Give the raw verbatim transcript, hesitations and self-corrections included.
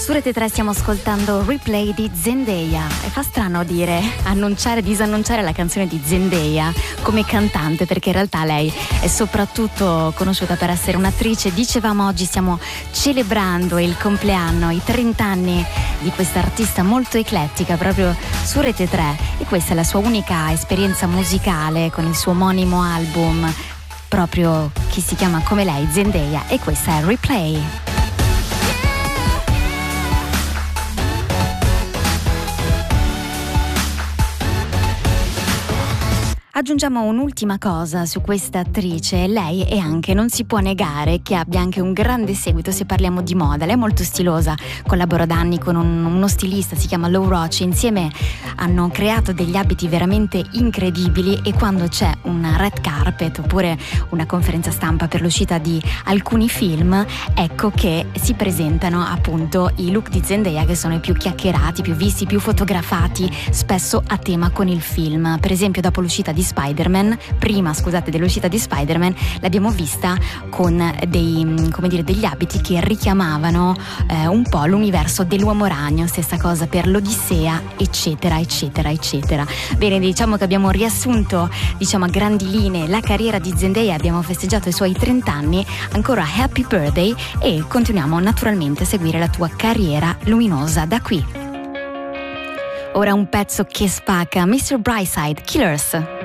Su Rete tre stiamo ascoltando Replay di Zendaya e fa strano dire annunciare, disannunciare la canzone di Zendaya come cantante, perché in realtà lei è soprattutto conosciuta per essere un'attrice. Dicevamo, oggi stiamo celebrando il compleanno, i trenta anni di questa artista molto eclettica proprio su Rete tre, e questa è la sua unica esperienza musicale con il suo omonimo album proprio che si chiama come lei, Zendaya, e questa è Replay. Aggiungiamo un'ultima cosa su questa attrice: lei è anche, non si può negare che abbia anche un grande seguito se parliamo di moda. Lei è molto stilosa, collabora da anni con un, uno stilista, si chiama Low Roach, insieme hanno creato degli abiti veramente incredibili, e quando c'è una red carpet oppure una conferenza stampa per l'uscita di alcuni film, ecco che si presentano appunto i look di Zendaya, che sono i più chiacchierati, più visti, più fotografati, spesso a tema con il film. Per esempio, dopo l'uscita di Spider-Man, prima scusate dell'uscita di Spider-Man, l'abbiamo vista con dei, come dire, degli abiti che richiamavano eh, un po' l'universo dell'Uomo Ragno, stessa cosa per l'Odissea, eccetera eccetera eccetera. Bene, diciamo che abbiamo riassunto, diciamo, a grandi linee la carriera di Zendaya, abbiamo festeggiato i suoi trenta anni, ancora happy birthday, e continuiamo naturalmente a seguire la tua carriera luminosa da qui. Ora un pezzo che spacca, mister Brightside, Killers.